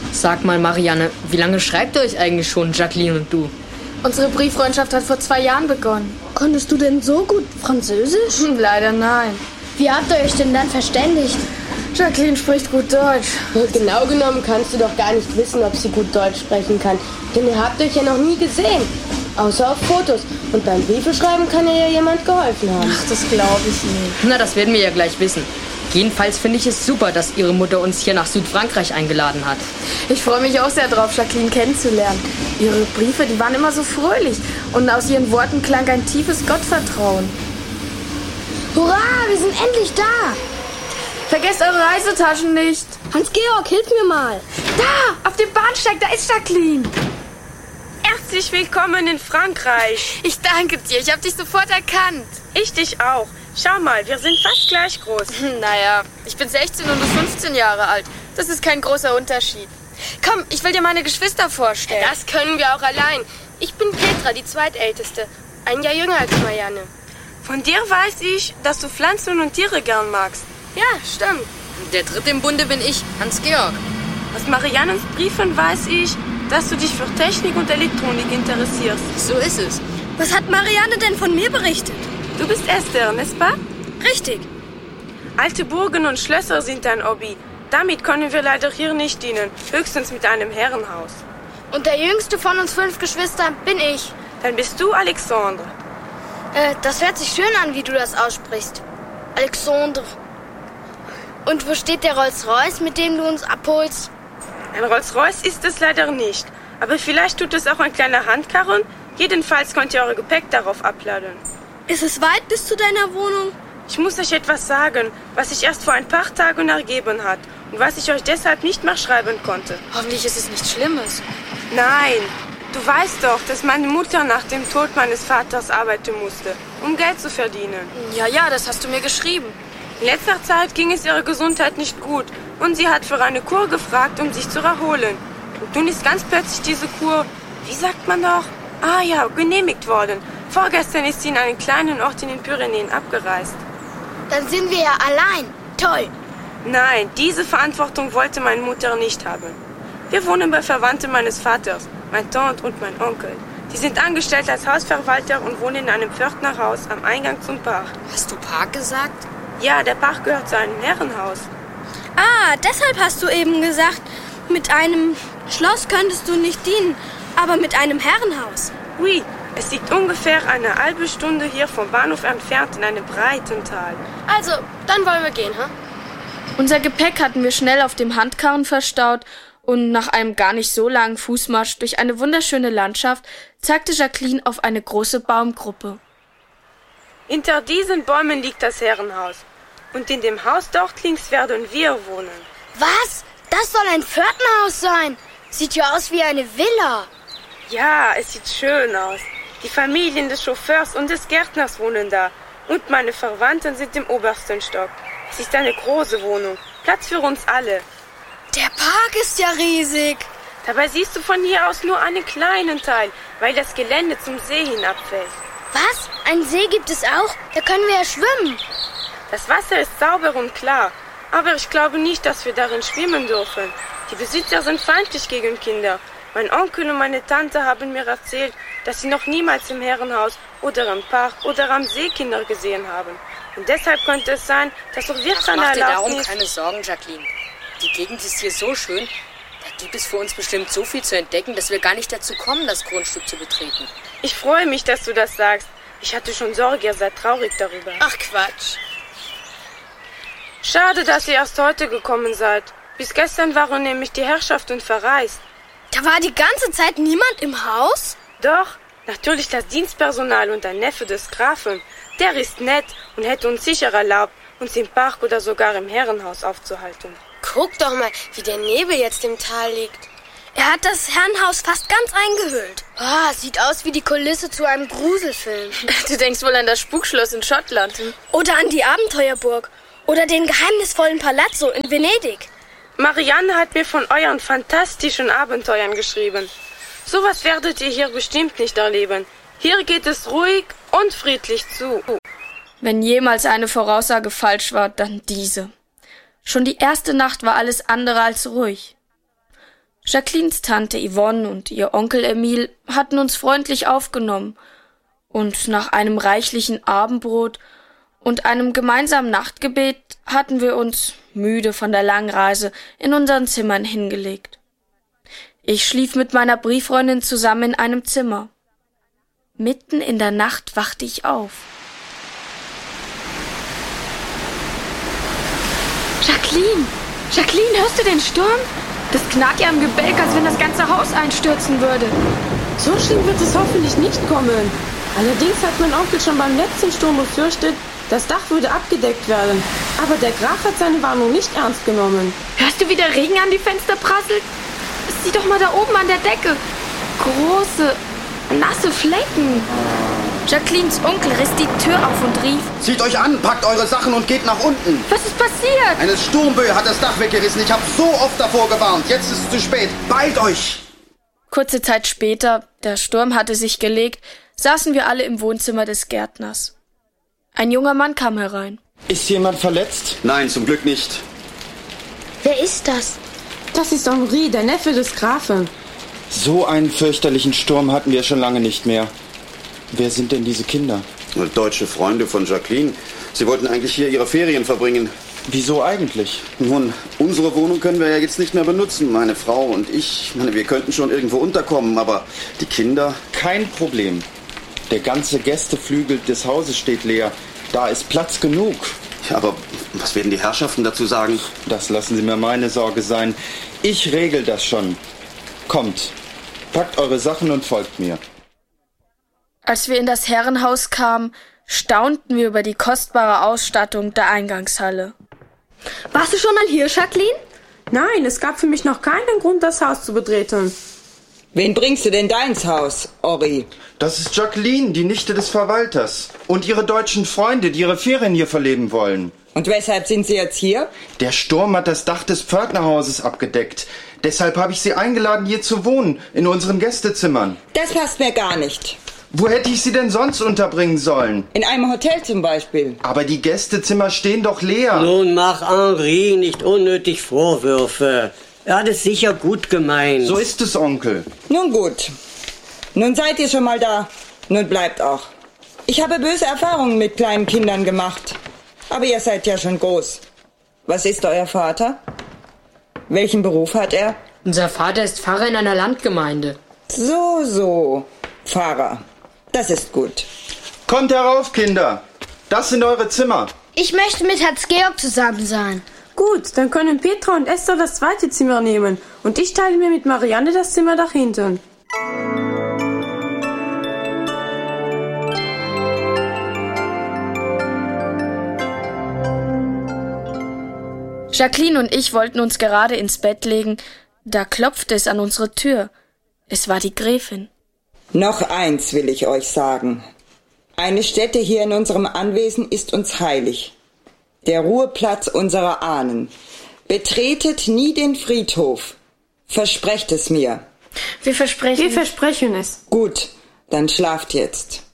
Sag mal, Marianne, wie lange schreibt ihr euch eigentlich schon, Jacqueline und du? Unsere Brieffreundschaft hat vor 2 Jahren begonnen. Konntest du denn so gut Französisch? Leider nein. Wie habt ihr euch denn dann verständigt? Jacqueline spricht gut Deutsch. Genau genommen kannst du doch gar nicht wissen, ob sie gut Deutsch sprechen kann. Denn ihr habt euch ja noch nie gesehen. Außer auf Fotos. Und beim Briefe schreiben kann ihr ja jemand geholfen haben. Ach, das glaube ich nicht. Na, das werden wir ja gleich wissen. Jedenfalls finde ich es super, dass ihre Mutter uns hier nach Südfrankreich eingeladen hat. Ich freue mich auch sehr drauf, Jacqueline kennenzulernen. Ihre Briefe, die waren immer so fröhlich. Und aus ihren Worten klang ein tiefes Gottvertrauen. Hurra, wir sind endlich da! Vergesst eure Reisetaschen nicht. Hans-Georg, hilf mir mal. Da, auf dem Bahnsteig, da ist Jacqueline. Herzlich willkommen in Frankreich. Ich danke dir, ich habe dich sofort erkannt. Ich dich auch. Schau mal, wir sind fast gleich groß. Naja, ich bin 16 und du 15 Jahre alt. Das ist kein großer Unterschied. Komm, ich will dir meine Geschwister vorstellen. Das können wir auch allein. Ich bin Petra, die zweitälteste. Ein Jahr jünger als Marianne. Von dir weiß ich, dass du Pflanzen und Tiere gern magst. Ja, stimmt. Der dritte im Bunde bin ich, Hans-Georg. Aus Mariannens Briefen weiß ich, dass du dich für Technik und Elektronik interessierst. So ist es. Was hat Marianne denn von mir berichtet? Du bist Esther, n'est-ce pas? Richtig. Alte Burgen und Schlösser sind dein Hobby. Damit können wir leider hier nicht dienen, höchstens mit einem Herrenhaus. Und der jüngste von uns 5 Geschwistern bin ich. Dann bist du Alexandre. Das hört sich schön an, wie du das aussprichst. Alexandre. Und wo steht der Rolls-Royce, mit dem du uns abholst? Ein Rolls-Royce ist es leider nicht. Aber vielleicht tut es auch ein kleiner Handkarren. Jedenfalls könnt ihr eure Gepäck darauf abladen. Ist es weit bis zu deiner Wohnung? Ich muss euch etwas sagen, was sich erst vor ein paar Tagen ergeben hat und was ich euch deshalb nicht mehr schreiben konnte. Hoffentlich ist es nichts Schlimmes. Nein, du weißt doch, dass meine Mutter nach dem Tod meines Vaters arbeiten musste, um Geld zu verdienen. Ja, das hast du mir geschrieben. In letzter Zeit ging es ihrer Gesundheit nicht gut und sie hat für eine Kur gefragt, um sich zu erholen. Und nun ist ganz plötzlich diese Kur, wie sagt man doch? Genehmigt worden. Vorgestern ist sie in einen kleinen Ort in den Pyrenäen abgereist. Dann sind wir ja allein. Toll. Nein, diese Verantwortung wollte meine Mutter nicht haben. Wir wohnen bei Verwandten meines Vaters, mein Tante und mein Onkel. Die sind angestellt als Hausverwalter und wohnen in einem Pförtnerhaus am Eingang zum Park. Hast du Park gesagt? Ja, der Park gehört zu einem Herrenhaus. Ah, deshalb hast du eben gesagt, mit einem Schloss könntest du nicht dienen, aber mit einem Herrenhaus. Oui, es liegt ungefähr eine halbe Stunde hier vom Bahnhof entfernt in einem breiten Tal. Also, dann wollen wir gehen, hm? Unser Gepäck hatten wir schnell auf dem Handkarren verstaut und nach einem gar nicht so langen Fußmarsch durch eine wunderschöne Landschaft zeigte Jacqueline auf eine große Baumgruppe. Hinter diesen Bäumen liegt das Herrenhaus. Und in dem Haus dort links werden wir wohnen. Was? Das soll ein Pförtnerhaus sein. Sieht ja aus wie eine Villa. Ja, es sieht schön aus. Die Familien des Chauffeurs und des Gärtners wohnen da. Und meine Verwandten sind im obersten Stock. Es ist eine große Wohnung. Platz für uns alle. Der Park ist ja riesig. Dabei siehst du von hier aus nur einen kleinen Teil, weil das Gelände zum See hinabfällt. Was? Einen See gibt es auch? Da können wir ja schwimmen. Das Wasser ist sauber und klar, aber ich glaube nicht, dass wir darin schwimmen dürfen. Die Besitzer sind feindlich gegen Kinder. Mein Onkel und meine Tante haben mir erzählt, dass sie noch niemals im Herrenhaus oder im Park oder am See Kinder gesehen haben. Und deshalb könnte es sein, dass auch wir keine Mach dir darum Erlaubnis... keine Sorgen, Jacqueline. Die Gegend ist hier so schön, da gibt es für uns bestimmt so viel zu entdecken, dass wir gar nicht dazu kommen, das Grundstück zu betreten. Ich freue mich, dass du das sagst. Ich hatte schon Sorge, ihr seid traurig darüber. Ach, Quatsch. Schade, dass ihr erst heute gekommen seid. Bis gestern waren nämlich die Herrschaften verreist. Da war die ganze Zeit niemand im Haus? Doch, natürlich das Dienstpersonal und ein Neffe des Grafen. Der ist nett und hätte uns sicher erlaubt, uns im Park oder sogar im Herrenhaus aufzuhalten. Guck doch mal, wie der Nebel jetzt im Tal liegt. Er hat das Herrenhaus fast ganz eingehüllt. Sieht aus wie die Kulisse zu einem Gruselfilm. Du denkst wohl an das Spukschloss in Schottland. Oder an die Abenteuerburg. Oder den geheimnisvollen Palazzo in Venedig. Marianne hat mir von euren fantastischen Abenteuern geschrieben. Sowas werdet ihr hier bestimmt nicht erleben. Hier geht es ruhig und friedlich zu. Wenn jemals eine Voraussage falsch war, dann diese. Schon die erste Nacht war alles andere als ruhig. Jacquelines Tante Yvonne und ihr Onkel Emil hatten uns freundlich aufgenommen, und nach einem reichlichen Abendbrot und einem gemeinsamen Nachtgebet hatten wir uns, müde von der langen Reise, in unseren Zimmern hingelegt. Ich schlief mit meiner Brieffreundin zusammen in einem Zimmer. Mitten in der Nacht wachte ich auf. Jacqueline, hörst du den Sturm? Das knarrt ja im Gebälk, als wenn das ganze Haus einstürzen würde. So schlimm wird es hoffentlich nicht kommen. Allerdings hat mein Onkel schon beim letzten Sturm befürchtet, das Dach würde abgedeckt werden. Aber der Graf hat seine Warnung nicht ernst genommen. Hörst du, wie der Regen an die Fenster prasselt? Sieh doch mal da oben an der Decke. Große, nasse Flecken. Jacquelines Onkel riss die Tür auf und rief: Zieht euch an, packt eure Sachen und geht nach unten. Was ist passiert? Eine Sturmböe hat das Dach weggerissen. Ich habe so oft davor gewarnt. Jetzt ist es zu spät. Beeilt euch! Kurze Zeit später, der Sturm hatte sich gelegt, saßen wir alle im Wohnzimmer des Gärtners. Ein junger Mann kam herein. Ist jemand verletzt? Nein, zum Glück nicht. Wer ist das? Das ist Henri, der Neffe des Grafen. So einen fürchterlichen Sturm hatten wir schon lange nicht mehr. Wer sind denn diese Kinder? Deutsche Freunde von Jacqueline. Sie wollten eigentlich hier ihre Ferien verbringen. Wieso eigentlich? Nun, unsere Wohnung können wir ja jetzt nicht mehr benutzen. Meine Frau und ich, wir könnten schon irgendwo unterkommen, aber die Kinder... Kein Problem. Der ganze Gästeflügel des Hauses steht leer. Da ist Platz genug. Ja, aber was werden die Herrschaften dazu sagen? Das lassen Sie mir meine Sorge sein. Ich regel das schon. Kommt, packt eure Sachen und folgt mir. Als wir in das Herrenhaus kamen, staunten wir über die kostbare Ausstattung der Eingangshalle. Warst du schon mal hier, Jacqueline? Nein, es gab für mich noch keinen Grund, das Haus zu betreten. Wen bringst du denn da ins Haus, Henri? Das ist Jacqueline, die Nichte des Verwalters. Und ihre deutschen Freunde, die ihre Ferien hier verleben wollen. Und weshalb sind sie jetzt hier? Der Sturm hat das Dach des Pförtnerhauses abgedeckt. Deshalb habe ich sie eingeladen, hier zu wohnen, in unseren Gästezimmern. Das passt mir gar nicht. Wo hätte ich sie denn sonst unterbringen sollen? In einem Hotel zum Beispiel. Aber die Gästezimmer stehen doch leer. Nun mach Henri nicht unnötig Vorwürfe. Er hat es sicher gut gemeint. So ist es, Onkel. Nun gut. Nun seid ihr schon mal da. Nun bleibt auch. Ich habe böse Erfahrungen mit kleinen Kindern gemacht. Aber ihr seid ja schon groß. Was ist euer Vater? Welchen Beruf hat er? Unser Vater ist Pfarrer in einer Landgemeinde. So. Pfarrer. Das ist gut. Kommt herauf, Kinder. Das sind eure Zimmer. Ich möchte mit Hans-Georg zusammen sein. Gut, dann können Petra und Esther das zweite Zimmer nehmen. Und ich teile mir mit Marianne das Zimmer da hinten. Jacqueline und ich wollten uns gerade ins Bett legen, da klopfte es an unsere Tür. Es war die Gräfin. Noch eins will ich euch sagen. Eine Stätte hier in unserem Anwesen ist uns heilig. Der Ruheplatz unserer Ahnen. Betretet nie den Friedhof. Versprecht es mir. Wir versprechen Wir versprechen es. Gut, dann schlaft jetzt.